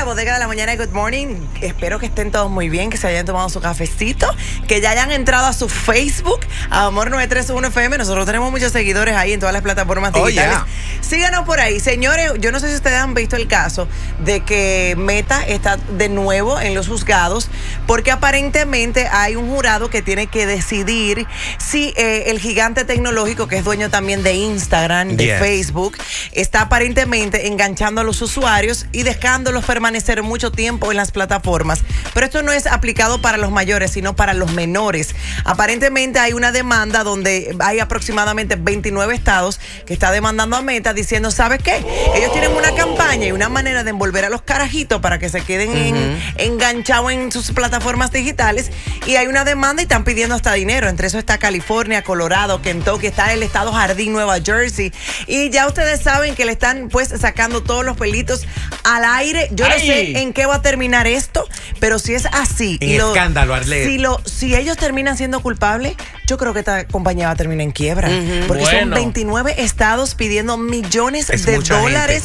Bodega de la Mañana y Good Morning. Espero que estén todos muy bien, que se hayan tomado su cafecito, que ya hayan entrado a su Facebook, a Amor 931 FM. Nosotros tenemos muchos seguidores ahí en todas las plataformas digitales. Síganos por ahí. Señores, yo no sé si ustedes han visto el caso de que Meta está de nuevo en los juzgados, porque aparentemente hay un jurado que tiene que decidir si el gigante tecnológico, que es dueño también de Instagram, de Facebook, está aparentemente enganchando a los usuarios y dejándolos permanecer mucho tiempo en las plataformas. Pero esto no es aplicado para los mayores, sino para los menores. Aparentemente hay una demanda donde hay aproximadamente 29 estados que está demandando a Meta diciendo, ¿sabes qué? Ellos tienen una campaña y una manera de envolver a los carajitos para que se queden enganchados en sus plataformas digitales, y hay una demanda y están pidiendo hasta dinero. Entre eso está California, Colorado, Kentucky, está el estado Jardín, Nueva Jersey, y ya ustedes saben que le están pues sacando todos los pelitos al aire. Yo no sé en qué va a terminar esto, pero si es así, escándalo, Arlet. Si ellos terminan siendo culpables, yo creo que esta compañía va a terminar en quiebra, porque son 29 estados pidiendo millones de dólares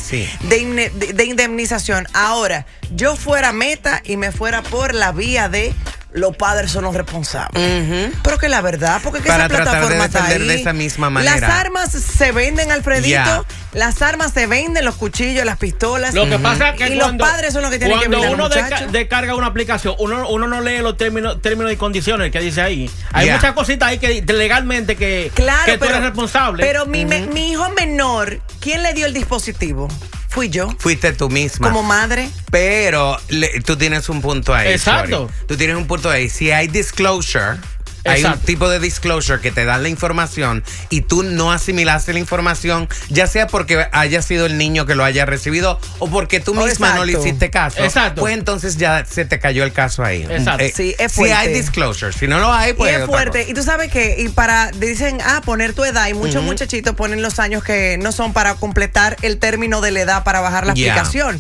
de indemnización. Ahora, yo fuera Meta y me fuera por la vía de los padres son los responsables. Pero que la verdad, porque que para esa plataforma tratar de defender está ahí. De esa misma manera. Las armas se venden, Alfredito. Las armas se venden, los cuchillos, las pistolas. Lo que pasa es que y los padres son los que tienen que mirar. Cuando uno descarga una aplicación, uno no lee los términos y condiciones que dice ahí. Hay muchas cositas ahí que legalmente que tú eres responsable. Pero mi hijo menor, ¿quién le dio el dispositivo? Fui yo. Fuiste tú misma. Como madre. Pero tú tienes un punto ahí. Exacto. Sorry. Tú tienes un punto ahí. Si hay disclosure, hay un tipo de disclosure que te dan la información y tú no asimilaste la información, ya sea porque haya sido el niño que lo haya recibido o porque tú misma no le hiciste caso. Exacto. Pues entonces ya se te cayó el caso ahí. Exacto. Sí, es fuerte. Si hay disclosure, si no lo hay, pues. Y es fuerte. Y tú sabes que, dicen, poner tu edad, y muchos muchachitos ponen los años que no son para completar el término de la edad para bajar la aplicación.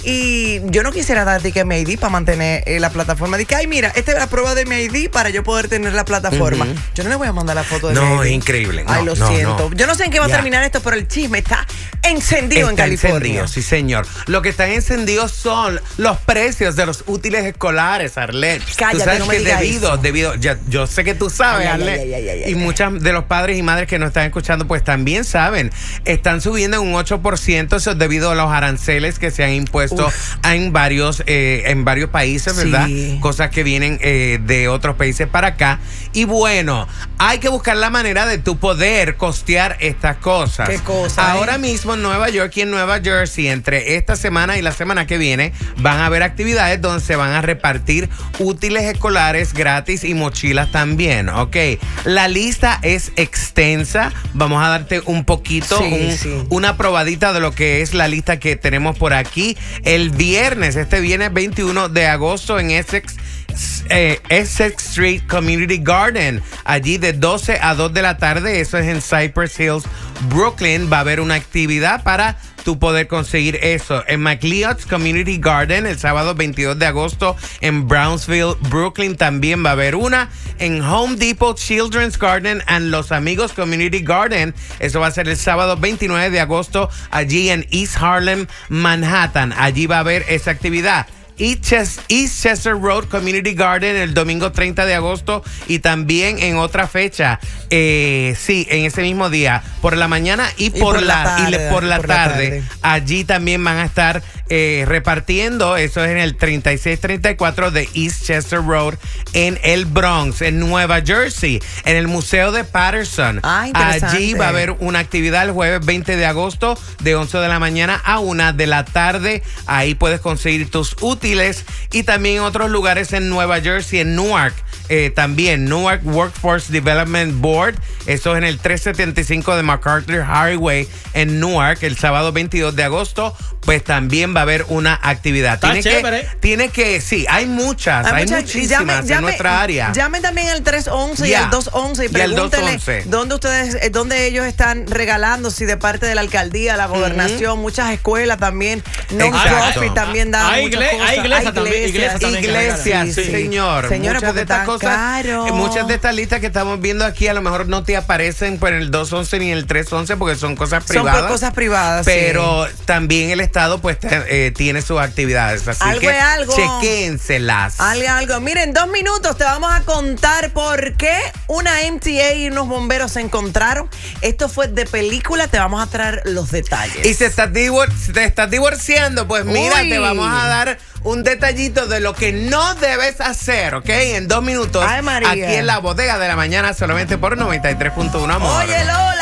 Y yo no quisiera dar mi ID para mantener la plataforma. Dije, ay, mira, esta es la prueba de mi ID para yo poder tener la plataforma. Yo no le voy a mandar la foto de mi ID. No, es increíble. Ay, lo siento. Yo no sé en qué va a terminar esto, pero el chisme está encendido en California. Encendido, sí, señor. Lo que están encendidos son los precios de los útiles escolares, Arlet. Cállate, tú sabes no me digas debido, yo sé que tú sabes, Arlet. Y muchos de los padres y madres que nos están escuchando, pues también saben. Están subiendo en un 8%, eso es debido a los aranceles que se han impuesto en varios países, ¿verdad? Sí. Cosas que vienen de otros países para acá. Y bueno, hay que buscar la manera de tú poder costear estas cosas. ¿Qué cosas? Ahora mismo en Nueva York y en Nueva Jersey, entre esta semana y la semana que viene, van a haber actividades donde se van a repartir útiles escolares gratis y mochilas también, ¿ok? La lista es extensa. Vamos a darte un poquito, una probadita de lo que es la lista que tenemos por aquí. El viernes 21 de agosto en Essex Street Community Garden, allí de 12 a 2 de la tarde, eso es en Cypress Hills, Brooklyn, va a haber una actividad para tú poder conseguir eso. En McLeod's Community Garden, el sábado 22 de agosto en Brownsville, Brooklyn, también va a haber una. En Home Depot Children's Garden and Los Amigos Community Garden, eso va a ser el sábado 29 de agosto, allí en East Harlem, Manhattan. Allí va a haber esa actividad. East Chester Road Community Garden el domingo 30 de agosto y también en otra fecha, en ese mismo día, por la mañana y por la tarde. Allí también van a estar repartiendo, eso es en el 3634 de East Chester Road en el Bronx, en Nueva Jersey, en el Museo de Patterson. Allí va a haber una actividad el jueves 20 de agosto de 11 de la mañana a 1 de la tarde. Ahí puedes conseguir tus útiles. Y también en otros lugares en Nueva Jersey, en Newark, también Newark Workforce Development Board, eso es en el 375 de MacArthur Highway en Newark, el sábado 22 de agosto, pues también va a haber una actividad. Tiene que, hay muchísimas en nuestra área. Llamen también al 311 y al 211 y pregúntenle dónde ellos están regalando, si de parte de la alcaldía, la gobernación, muchas escuelas también, non-profit también dan muchas cosas. Iglesias, señor. Muchas de estas cosas, muchas de estas listas que estamos viendo aquí a lo mejor no te aparecen por el 211 ni el 311 porque son cosas privadas. Son por cosas privadas. Pero también el Estado pues tiene sus actividades. Así algo que es algo. chequénselas. Algo. Miren, 2 minutos te vamos a contar por qué una MTA y unos bomberos se encontraron. Esto fue de película, te vamos a traer los detalles. Y si te estás divorciando, pues mira, te vamos a dar un detallito de lo que no debes hacer, ¿ok? En 2 minutos. Ay, María. Aquí en la bodega de la mañana, solamente por 93.1 Amor. Oye, Lola.